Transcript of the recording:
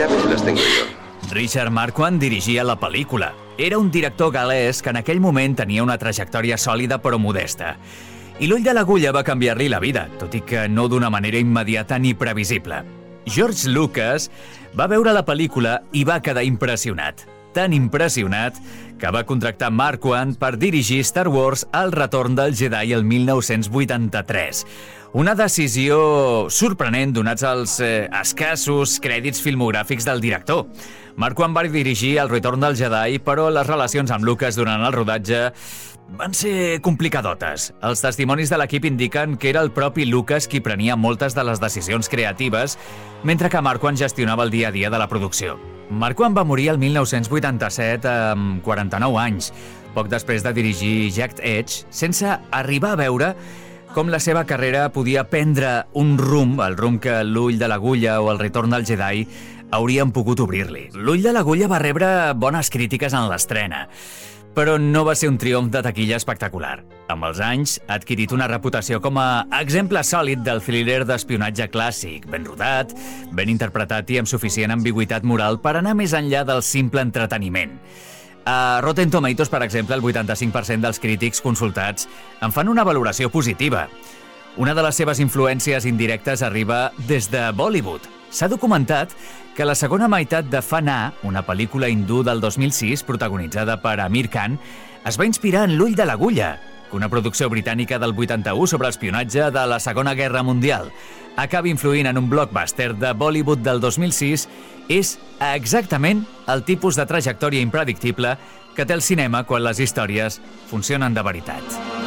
llaves las tengo yo. Richard Marquand dirigia la pel·lícula. Era un director gal·lès que en aquell moment tenia una trajectòria sòlida però modesta. I l'ull de l'agulla va canviar-li la vida, tot i que no d'una manera immediata ni previsible. George Lucas va veure la pel·lícula i va quedar impressionat. Tan impressionat que va contractar Marquand per dirigir Star Wars El retorn del Jedi el 1983. Una decisió sorprenent donats els escassos crèdits filmogràfics del director. Marquand va dirigir El retorn del Jedi, però les relacions amb Lucas durant el rodatge van ser complicadotes. Els testimonis de l'equip indiquen que era el propi Lucas qui prenia moltes de les decisions creatives, mentre que Marquand gestionava el dia a dia de la producció. Marquand va morir el 1987 amb 49 anys, poc després de dirigir Jagged Edge, sense arribar a veure com la seva carrera podia prendre un rumb, el rumb que l'ull de l'agulla o el retorn del Jedi haurien pogut obrir-li. L'ull de l'agulla va rebre bones crítiques en l'estrena, però no va ser un triomf de taquilla espectacular. Amb els anys, ha adquirit una reputació com a exemple sòlid del thriller d'espionatge clàssic, ben rodat, ben interpretat i amb suficient ambigüitat moral per anar més enllà del simple entreteniment. A Rotten Tomatoes, per exemple, el 85% dels crítics consultats en fan una valoració positiva. Una de les seves influències indirectes arriba des de Bollywood. S'ha documentat que la segona meitat de Fana, una pel·lícula hindú del 2006 protagonitzada per Amir Khan, es va inspirar en L'ull de l'agulla, que una producció britànica del 81 sobre espionatge de la Segona Guerra Mundial acaba influint en un blockbuster de Bollywood del 2006, és exactament el tipus de trajectòria impredictible que té el cinema quan les històries funcionen de veritat.